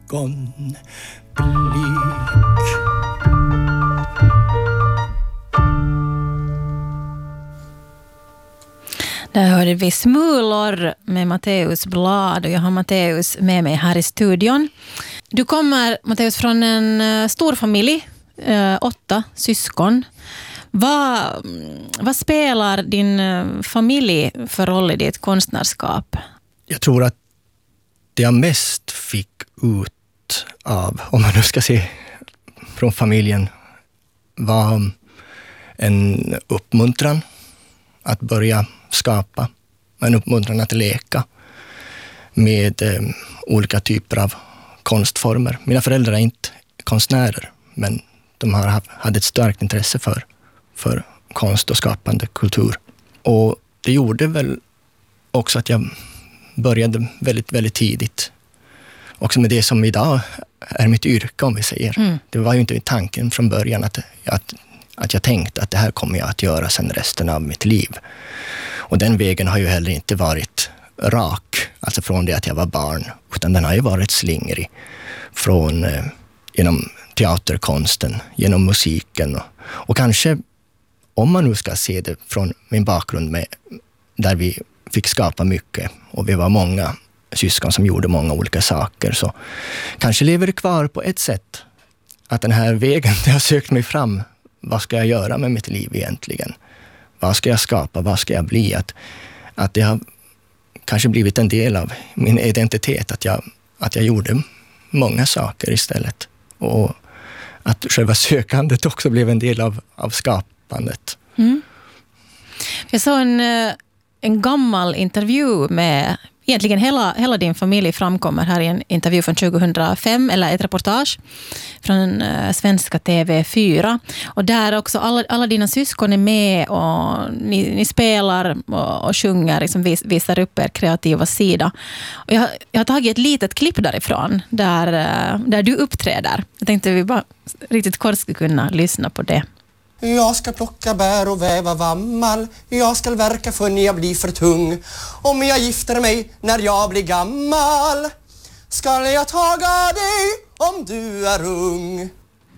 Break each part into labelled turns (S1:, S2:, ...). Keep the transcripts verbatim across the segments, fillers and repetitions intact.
S1: ögonblick.
S2: Där hörde vi Smulor med Matteus Blad och jag har Matteus med mig här i studion. Du kommer, Matteus, från en stor familj, åtta syskon. Vad, vad spelar din familj för roll i ditt konstnärskap?
S1: Jag tror att det jag mest fick ut av, om man nu ska se från familjen, var en uppmuntran att börja skapa, en uppmuntran att leka med eh, olika typer av konstformer. Mina föräldrar är inte konstnärer, men de har hade ett starkt intresse för, för konst och skapande kultur. Och det gjorde väl också att jag började väldigt, väldigt tidigt. Också med det som idag är mitt yrke, om vi säger. Mm. Det var ju inte tanken från början att, att, att jag tänkte att det här kommer jag att göra sen resten av mitt liv. Och den vägen har ju heller inte varit rak, alltså från det att jag var barn, utan den har ju varit slingrig från eh, genom teaterkonsten, genom musiken och, och kanske, om man nu ska se det från min bakgrund med, där vi fick skapa mycket och vi var många syskon som gjorde många olika saker, så kanske lever det kvar på ett sätt att den här vägen där jag sökt mig fram, vad ska jag göra med mitt liv egentligen? Vad ska jag skapa? Vad ska jag bli? Att, att det har kanske blivit en del av min identitet, att jag, att jag gjorde många saker istället. Och att själva sökandet också blev en del av, av skapandet. Mm.
S2: Jag såg en, en gammal intervju med egentligen hela, hela din familj framkommer här i en intervju från tjugohundrafem, eller ett reportage från uh, svenska T V fyra. Och där också alla, alla dina syskon är med och ni, ni spelar och, och sjunger, liksom vis, visar upp er kreativa sida. Och jag, jag har tagit ett litet klipp därifrån där, uh, där du uppträder. Jag tänkte vi bara riktigt kort skulle kunna lyssna på det.
S3: Jag ska plocka bär och väva vammal. Jag ska verka för när jag blir för tung. Om jag gifter mig när jag blir gammal, ska jag taga dig om du är ung.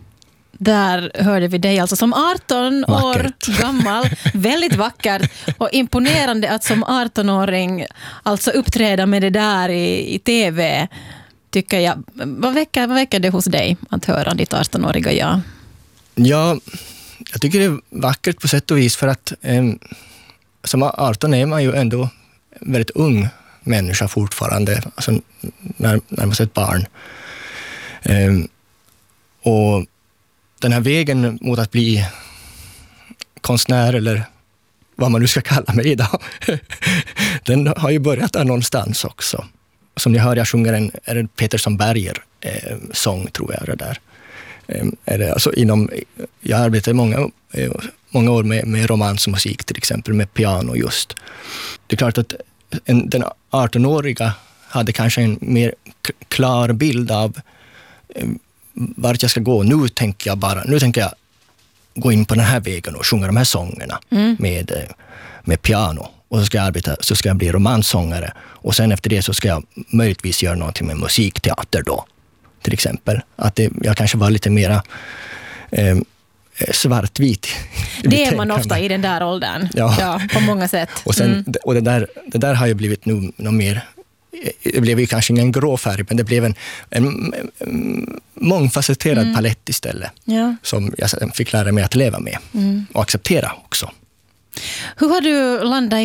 S2: Där hörde vi dig alltså som arton
S1: Vackert.
S2: år gammal. Väldigt vackert och imponerande att som arton-åring alltså uppträda med det där i, i T V, tycker jag. Vad väcker, vad väcker det hos dig att höra ditt arton-åriga jag?
S1: Ja, jag tycker det är vackert på sätt och vis, för att eh, som arton är man ju ändå väldigt ung människa fortfarande, alltså när, när man är ett barn. Eh, och den här vägen mot att bli konstnär, eller vad man nu ska kalla mig idag, den har ju börjat där någonstans också. Som ni hör, jag sjunger en, är det Petersson Berger eh, sång, tror jag det där. Är det, alltså inom, jag arbetar många, många år med, med romansmusik, till exempel med piano just. Det är klart att en, den arton-åriga hade kanske en mer k- klar bild av eh, vart jag ska gå. Nu tänker jag bara, nu tänker jag gå in på den här vägen och sjunga de här sångerna mm. med, med piano. Och så ska jag arbeta, så ska jag bli romansångare. Och sen efter det så ska jag möjligtvis göra någonting med musikteater då. Till exempel. Att det, jag kanske var lite mera eh, svartvit.
S2: Det är man ofta i den där åldern. Ja, ja, på många sätt.
S1: Och, sen,
S2: mm.
S1: och det, där, det där har ju blivit nog något mer, det blev ju kanske ingen grå färg, men det blev en, en, en mångfacetterad mm. palett istället. Ja. Som jag fick lära mig att leva med. Mm. Och acceptera också.
S2: Hur har du landat